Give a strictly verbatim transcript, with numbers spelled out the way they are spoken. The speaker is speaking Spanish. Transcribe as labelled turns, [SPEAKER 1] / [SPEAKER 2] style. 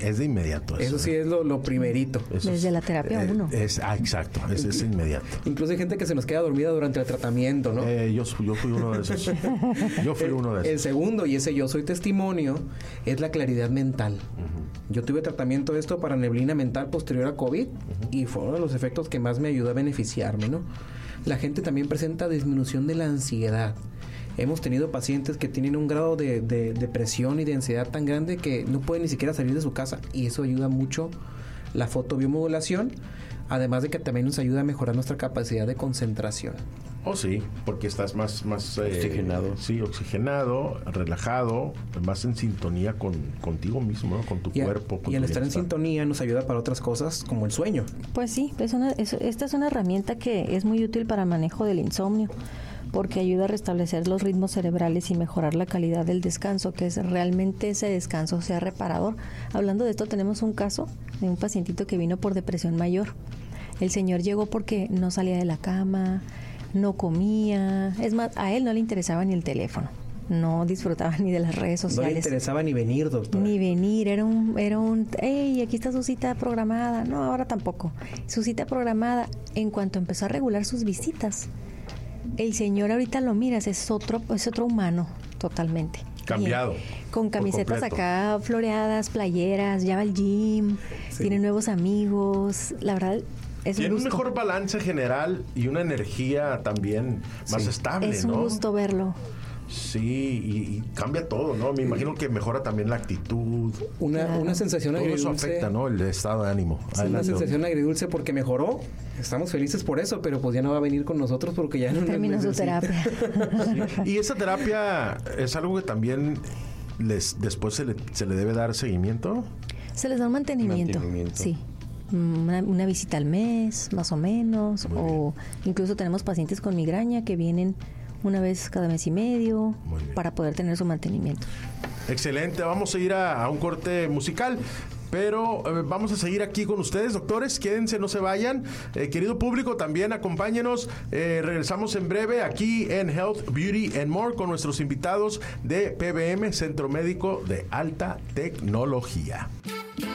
[SPEAKER 1] es de inmediato.
[SPEAKER 2] Eso, eso sí es lo, lo primerito.
[SPEAKER 3] Eso Desde es, la terapia uno.
[SPEAKER 1] Eh, es, ah, exacto, es, es inmediato.
[SPEAKER 2] Incluso hay gente que se nos queda dormida durante el tratamiento, ¿no?
[SPEAKER 1] Eh, yo, yo fui uno de esos. Yo fui
[SPEAKER 2] el,
[SPEAKER 1] uno de esos.
[SPEAKER 2] El segundo, y ese yo soy testimonio, es la claridad mental. Uh-huh. Yo tuve tratamiento de esto para neblina mental posterior a COVID uh-huh. y fue uno de los efectos que más me ayudó a beneficiarme, ¿no? La gente también presenta disminución de la ansiedad. Hemos tenido pacientes que tienen un grado de, de depresión y de ansiedad tan grande que no pueden ni siquiera salir de su casa, y eso ayuda mucho la fotobiomodulación, además de que también nos ayuda a mejorar nuestra capacidad de concentración.
[SPEAKER 1] Oh, sí, porque estás más, más eh,
[SPEAKER 4] oxigenado.
[SPEAKER 1] Sí, oxigenado, relajado, más en sintonía con contigo mismo, ¿no? Con tu
[SPEAKER 2] y
[SPEAKER 1] cuerpo.
[SPEAKER 2] A,
[SPEAKER 1] con
[SPEAKER 2] y al
[SPEAKER 1] tu
[SPEAKER 2] estar
[SPEAKER 1] bienestar.
[SPEAKER 2] en sintonía nos ayuda para otras cosas como el sueño.
[SPEAKER 3] Pues sí, es una, es, esta es una herramienta que es muy útil para manejo del insomnio, porque ayuda a restablecer los ritmos cerebrales y mejorar la calidad del descanso, que es realmente ese descanso sea reparador. Hablando de esto, tenemos un caso de un pacientito que vino por depresión mayor. El señor llegó porque no salía de la cama, no comía, es más, a él no le interesaba ni el teléfono, no disfrutaba ni de las redes sociales.
[SPEAKER 2] No le interesaba ni venir, doctor.
[SPEAKER 3] Ni venir, era un, era un, hey, aquí está su cita programada. No, ahora tampoco. Su cita programada, en cuanto empezó a regular sus visitas, el señor ahorita lo miras, es otro, es otro humano, totalmente.
[SPEAKER 1] Cambiado.
[SPEAKER 3] Bien. Con camisetas acá floreadas, playeras, ya va al gym, sí. Tiene nuevos amigos, la verdad. Es
[SPEAKER 1] Tiene
[SPEAKER 3] un,
[SPEAKER 1] un mejor balance general y una energía también más
[SPEAKER 2] sí.
[SPEAKER 1] estable,
[SPEAKER 3] es un
[SPEAKER 1] ¿no?
[SPEAKER 3] gusto verlo.
[SPEAKER 1] Sí, y, y cambia todo, ¿no? Me imagino que mejora también la actitud.
[SPEAKER 2] Una,
[SPEAKER 3] claro.
[SPEAKER 2] una sensación
[SPEAKER 1] todo
[SPEAKER 2] agridulce.
[SPEAKER 1] Todo eso afecta, ¿no? El estado de ánimo.
[SPEAKER 2] Sí, una sensación agridulce porque mejoró. Estamos felices por eso, pero pues ya no va a venir con nosotros porque ya no
[SPEAKER 3] terminó su terapia.
[SPEAKER 1] Sí. Y esa terapia es algo que también les después se le, se le debe dar seguimiento.
[SPEAKER 3] Se les da un mantenimiento, mantenimiento. Sí. Una, una visita al mes, más o menos, Muy o bien. Incluso tenemos pacientes con migraña que vienen una vez cada mes y medio para poder tener su mantenimiento.
[SPEAKER 1] Excelente, vamos a ir a, a un corte musical. Pero eh, vamos a seguir aquí con ustedes, doctores. Quédense, no se vayan. Eh, querido público, también acompáñenos. Eh, regresamos en breve aquí en Health, Beauty and More con nuestros invitados de P B M, Centro Médico de Alta Tecnología.